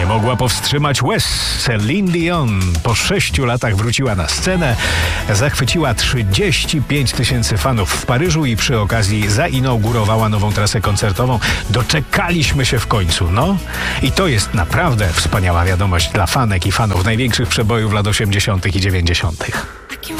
mogła powstrzymać łez. Celine Dion po 6 latach wróciła na scenę, zachwyciła 35 000 fanów w Paryżu i przy okazji zainaugurowała nową trasę koncertową. Doczekaliśmy się w końcu, no. I to jest naprawdę wspaniała wiadomość dla fanek i fanów największych przebojów lat 80. i 90.